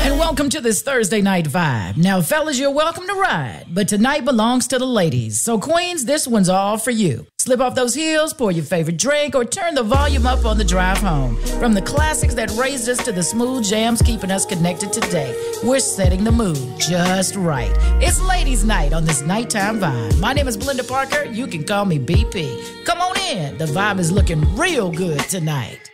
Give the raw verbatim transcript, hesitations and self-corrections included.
And welcome to this Thursday night vibe. Now, fellas, you're welcome to ride, but tonight belongs to the ladies. So, queens, this one's all for you. Slip off those heels, pour your favorite drink, or turn the volume up on the drive home. From the classics that raised us to the smooth jams keeping us connected today, we're setting the mood just right. It's ladies' night on this nighttime vibe. My name is Belinda Parker. You can call me B P. Come on in. The vibe is looking real good tonight.